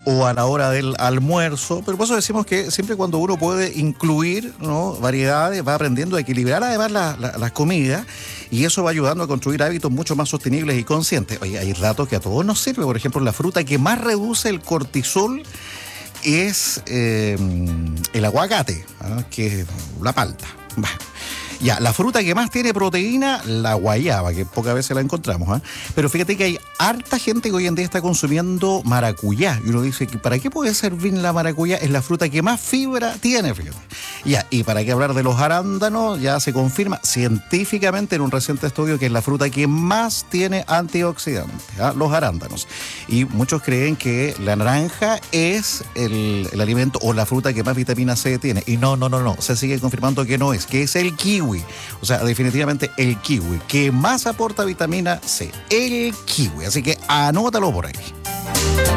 o a la hora del almuerzo, pero por eso decimos que siempre cuando uno puede incluir, ¿no?, variedades, va aprendiendo a equilibrar además las comidas, y eso va ayudando a construir hábitos mucho más sostenibles y conscientes. Oye, hay datos que a todos nos sirven. Por ejemplo, la fruta que más reduce el cortisol es el aguacate, ¿no?, que es la palta. Ya, la fruta que más tiene proteína, la guayaba, que pocas veces la encontramos, ¿eh? Pero fíjate que hay harta gente que hoy en día está consumiendo maracuyá. Y uno dice, ¿para qué puede servir la maracuyá? Es la fruta que más fibra tiene, fíjate. Ya, y para qué hablar de los arándanos, ya se confirma científicamente en un reciente estudio que es la fruta que más tiene antioxidantes, ¿eh?, los arándanos. Y muchos creen que la naranja es el alimento o la fruta que más vitamina C tiene. Y no. Se sigue confirmando que no es, que es el kiwi. O sea, definitivamente el kiwi, que más aporta vitamina C, el kiwi. Así que anótalo por ahí.